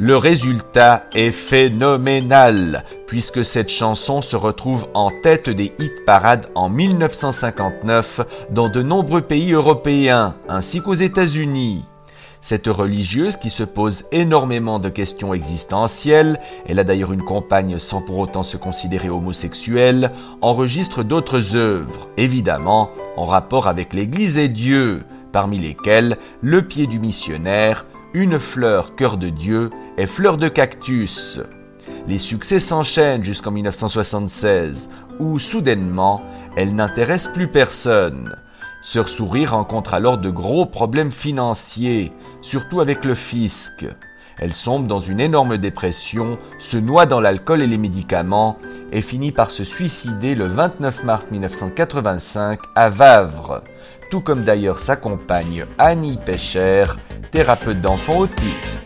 Le résultat est phénoménal, puisque cette chanson se retrouve en tête des hit-parades en 1959 dans de nombreux pays européens, ainsi qu'aux États-Unis. Cette religieuse, qui se pose énormément de questions existentielles, elle a d'ailleurs une compagne sans pour autant se considérer homosexuelle, enregistre d'autres œuvres, évidemment en rapport avec l'Église et Dieu, parmi lesquelles Le pied du missionnaire, Une fleur, cœur de Dieu et Fleur de cactus. Les succès s'enchaînent jusqu'en 1976, où soudainement, elle n'intéresse plus personne. Sœur Souris rencontre alors de gros problèmes financiers, surtout avec le fisc. Elle sombre dans une énorme dépression, se noie dans l'alcool et les médicaments et finit par se suicider le 29 mars 1985 à Wavre, tout comme d'ailleurs sa compagne Annie Pecher, thérapeute d'enfants autistes.